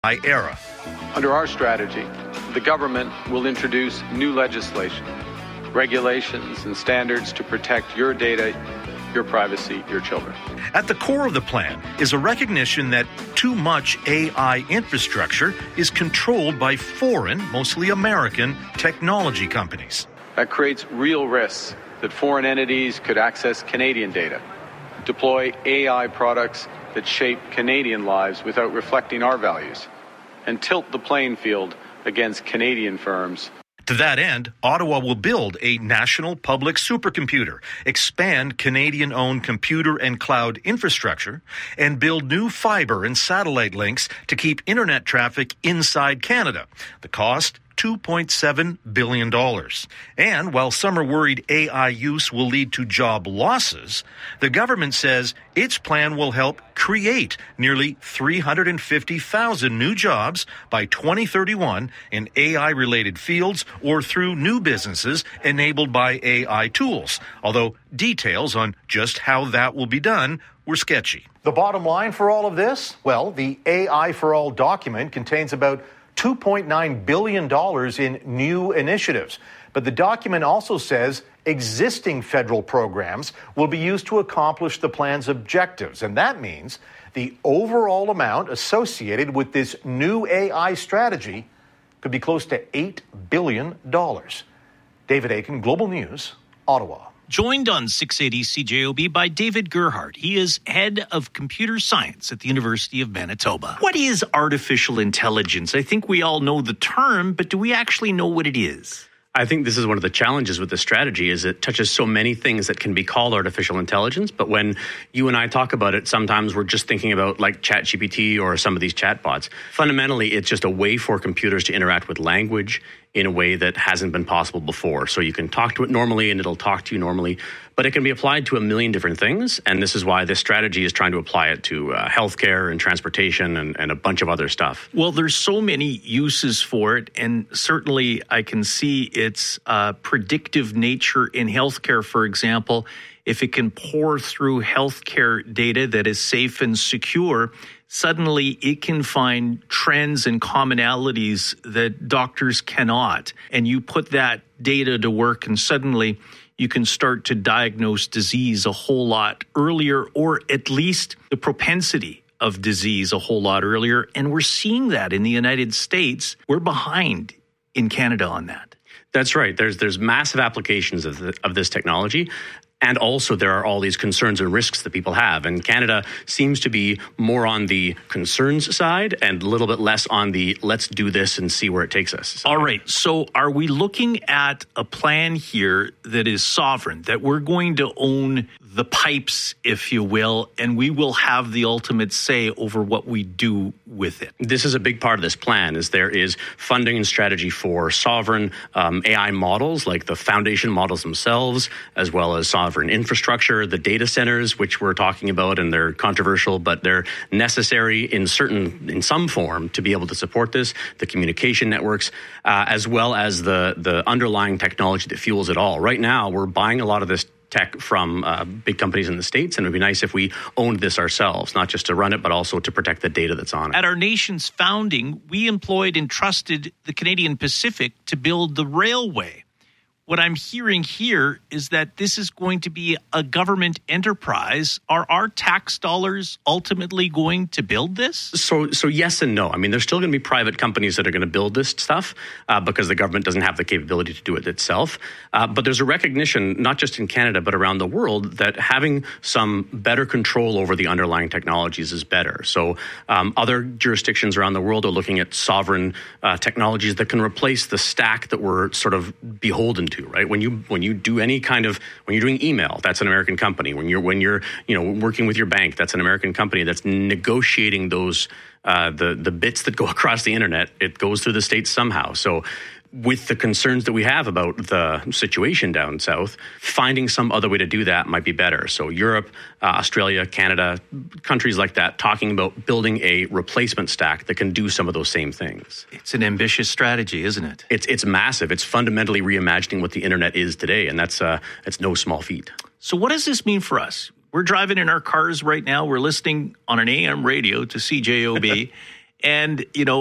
era. Under our strategy, the government will introduce new legislation, regulations, and standards to protect your data, your privacy, your children. At the core of the plan is a recognition that too much AI infrastructure is controlled by foreign, mostly American, technology companies. That creates real risks that foreign entities could access Canadian data, deploy AI products that shape Canadian lives without reflecting our values, and tilt the playing field against Canadian firms. To that end, Ottawa will build a national public supercomputer, expand Canadian-owned computer and cloud infrastructure, and build new fiber and satellite links to keep internet traffic inside Canada. The cost, $2.7 billion. And while some are worried AI use will lead to job losses, the government says its plan will help create nearly 350,000 new jobs by 2031 in AI-related fields or through new businesses enabled by AI tools, although details on just how that will be done were sketchy. The bottom line for all of this? Well, the AI for All document contains about $2.9 billion in new initiatives. But the document also says existing federal programs will be used to accomplish the plan's objectives. And that means the overall amount associated with this new AI strategy could be close to $8 billion. David Akin, Global News, Ottawa. Joined on 680 CJOB by David Gerhardt. He is head of computer science at the University of Manitoba. What is artificial intelligence? I think we all know the term, but do we actually know what it is? I think this is one of the challenges with this strategy is it touches so many things that can be called artificial intelligence. But when you and I talk about it, sometimes we're just thinking about like ChatGPT or some of these chatbots. Fundamentally, it's just a way for computers to interact with language in a way that hasn't been possible before. So you can talk to it normally and it'll talk to you normally, but it can be applied to a million different things. And this is why this strategy is trying to apply it to healthcare and transportation and a bunch of other stuff. Well, there's so many uses for it. And certainly I can see its predictive nature in healthcare, for example. If it can pour through healthcare data that is safe and secure, suddenly it can find trends and commonalities that doctors cannot. And you put that data to work and suddenly you can start to diagnose disease a whole lot earlier, or at least the propensity of disease a whole lot earlier. And we're seeing that in the United States. We're behind in Canada on that. That's right. There's massive applications of this technology. And also there are all these concerns and risks that people have. And Canada seems to be more on the concerns side and a little bit less on the let's do this and see where it takes us. All right. So are we looking at a plan here that is sovereign, that we're going to own the pipes, if you will, and we will have the ultimate say over what we do with it? This is a big part of this plan, is there is funding and strategy for sovereign AI models, like the foundation models themselves, as well as sovereign infrastructure, the data centers, which we're talking about, and they're controversial, but they're necessary in some form to be able to support this, the communication networks, as well as the underlying technology that fuels it all. Right now, we're buying a lot of this tech from big companies in the States, and it would be nice if we owned this ourselves, not just to run it, but also to protect the data that's on it. At our nation's founding, we employed and trusted the Canadian Pacific to build the railway. What I'm hearing here is that this is going to be a government enterprise. Are our tax dollars ultimately going to build this? So yes and no. I mean, there's still going to be private companies that are going to build this stuff because the government doesn't have the capability to do it itself. But there's a recognition, not just in Canada, but around the world, that having some better control over the underlying technologies is better. So other jurisdictions around the world are looking at sovereign technologies that can replace the stack that we're sort of beholden to. Right? When you do any kind of, when you're doing email, that's an American company. When you're working with your bank, that's an American company that's negotiating those the bits that go across the internet. It goes through the States somehow. So with the concerns that we have about the situation down south, finding some other way to do that might be better. So Europe, Australia, Canada, countries like that, talking about building a replacement stack that can do some of those same things. It's an ambitious strategy, isn't it? It's massive. It's fundamentally reimagining what the internet is today, and that's it's no small feat. So what does this mean for us? We're driving in our cars right now. We're listening on an AM radio to CJOB. And,